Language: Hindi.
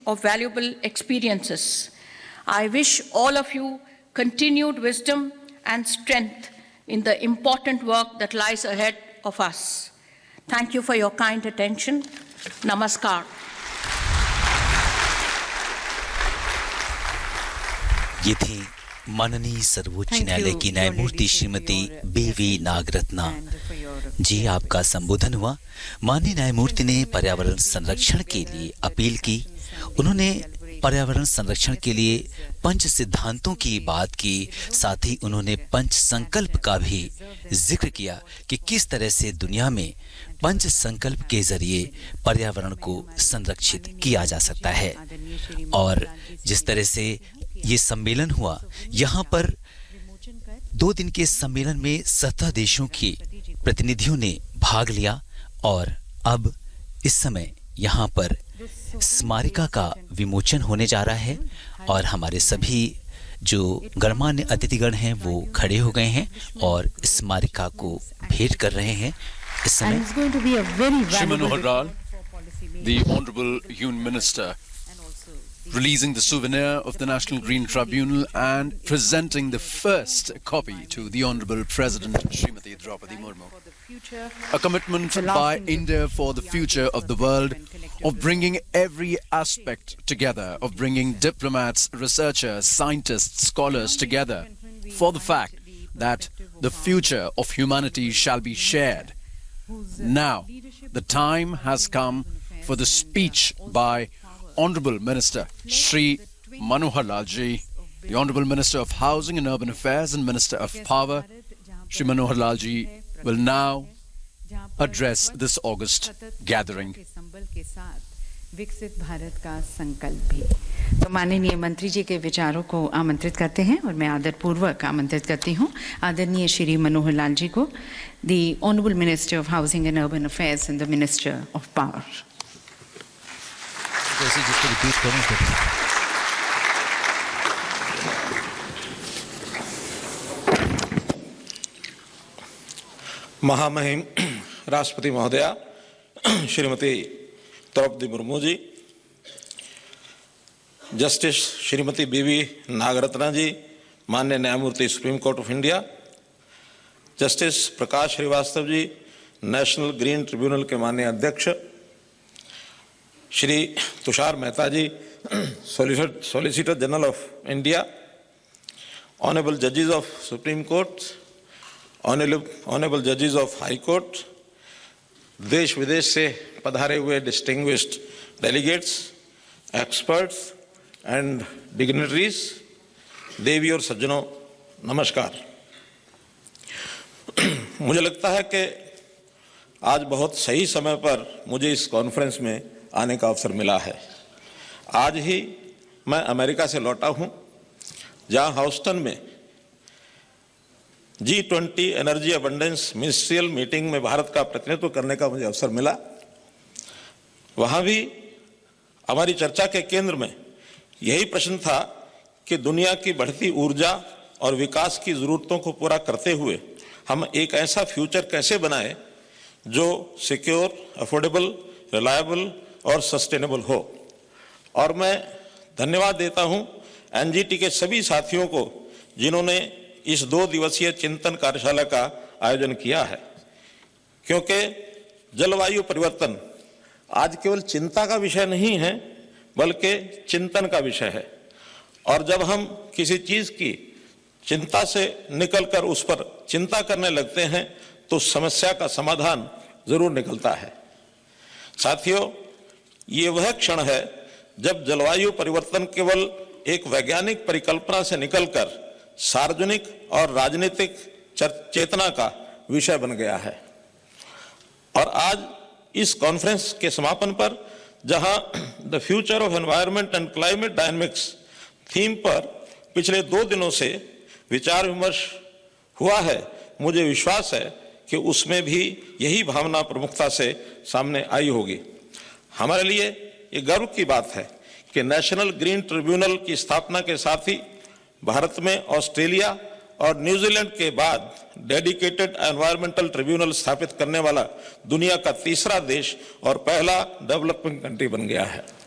of valuable experiences. I wish all of you continued wisdom and strength in the important work that lies ahead of us. Thank you for your kind attention. Namaskar. ये थी माननीय सर्वोच्च न्यायालय की न्यायमूर्ति श्रीमती बीवी नागरत्ना जी। आपका संबोधन हुआ। माननीय न्यायमूर्ति ने पर्यावरण संरक्षण के लिए अपील की। उन्होंने पर्यावरण संरक्षण के लिए पंच सिद्धांतों की बात की, साथ ही उन्होंने पंच संकल्प का भी जिक्र किया कि किस तरह से दुनिया में पंच संकल्प के जरिए पर्यावरण को संरक्षित किया जा सकता है। और जिस तरह से ये सम्मेलन हुआ, यहाँ पर 2 दिन के सम्मेलन में 17 देशों के प्रतिनिधियों ने भाग लिया और अब इस समय यहाँ पर स्मारिका का विमोचन होने जा रहा है और हमारे सभी जो गणमान्य अतिथिगण हैं वो खड़े हो गए हैं और स्मारिका को भेंट कर रहे हैं। इस समय Shri Manohar Lal, the Honorable Union Minister, releasing the souvenir of the National Green Tribunal and presenting the first copy to the Honorable President Srimati Draupadi Murmu. A commitment by India for the future of the world, of bringing every aspect together, of bringing diplomats, researchers, scientists, scholars together for the fact that the future of humanity shall be shared. Now, the time has come for the speech by Honorable Minister Shri Manohar Lal ji, the Honorable Minister of Housing and Urban Affairs and Minister of Power. Shri Manohar Lal ji will now address this August gathering. विकसित भारत का संकल्प भी। तो माननीय मंत्री जी के विचारों को आमंत्रित करते हैं और मैं आदरपूर्वक आमंत्रित करती हूं आदरणीय श्री मनोहर लाल जी को, the honourable minister of housing and urban affairs and the minister of power. महामहिम राष्ट्रपति महोदया श्रीमती द्रौपदी मुर्मू जी, जस्टिस श्रीमती बीवी नागरत्ना जी, माननीय न्यायमूर्ति supreme court of India, justice Prakash Srivastava ji, national green tribunal के माननीय अध्यक्ष, श्री तुषार मेहता जी, solicitor general of India, honourable जजेस ऑफ सुप्रीम कोर्ट, ऑनरेबल जजेस ऑफ हाई कोर्ट, देश विदेश से पधारे हुए distinguished delegates, experts and dignitaries, देवी और सज्जनों, नमस्कार। मुझे लगता है कि आज बहुत सही समय पर मुझे इस कॉन्फ्रेंस में आने का अवसर मिला है। आज ही मैं अमेरिका से लौटा हूं, जहां ह्यूस्टन में G20 energy abundance ministerial meeting में भारत का प्रतिनिधित्व करने का मुझे अवसर मिला। वहां भी हमारी चर्चा के केंद्र में यही प्रश्न था कि दुनिया की बढ़ती ऊर्जा और विकास की ज़रूरतों को पूरा करते हुए हम एक ऐसा फ्यूचर कैसे बनाएं जो सिक्योर, अफोर्डेबल, रिलायबल और सस्टेनेबल हो। और मैं धन्यवाद देता हूं एनजीटी के सभी साथियों को जिन्होंने इस 2 दिवसीय चिंतन कार्यशाला का आयोजन किया है, क्योंकि जलवायु परिवर्तन आज केवल चिंता का विषय नहीं है बल्कि चिंतन का विषय है। और जब हम किसी चीज की चिंता से निकलकर उस पर चिंता करने लगते हैं तो समस्या का समाधान जरूर निकलता है। साथियों, ये वह क्षण है जब जलवायु परिवर्तन केवल एक वैज्ञानिक परिकल्पना से निकलकर सार्वजनिक और राजनीतिक चेतना का विषय बन गया है। और आज इस कॉन्फ्रेंस के समापन पर जहां the future of environment and climate dynamics theme पर पिछले 2 दिनों से विचार विमर्श हुआ है, मुझे विश्वास है कि उसमें भी यही भावना प्रमुखता से सामने आई होगी। हमारे लिए ये गर्व की बात है कि नेशनल ग्रीन ट्रिब्यूनल की स्थापना के साथ ही भारत में ऑस्ट्रेलिया और न्यूजीलैंड के बाद डेडिकेटेड एनवायरमेंटल ट्रिब्यूनल स्थापित करने वाला दुनिया का तीसरा देश और पहला डेवलपिंग कंट्री बन गया है।